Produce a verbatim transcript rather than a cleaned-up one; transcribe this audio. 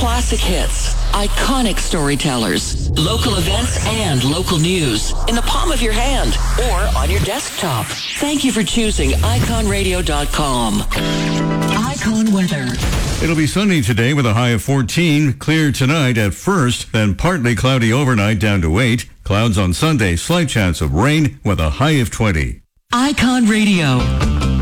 Classic hits, iconic storytellers, local events, and local news in the palm of your hand or on your desktop. Thank you for choosing icon radio dot com. Icon weather. It'll be sunny today with a high of fourteen. Clear tonight at first, then partly cloudy overnight down to eight. Clouds on Sunday, slight chance of rain with a high of twenty. Icon Radio.